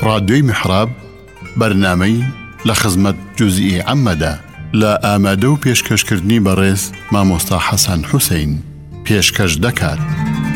ڕادیۆی میحراب بەرنامەی لە خزمەت جوزئی عەممەدا لە ئامادە و پێشکەشکردنی بەڕێز مامۆستا حەسەن حوسەین پێشکەش دەکات.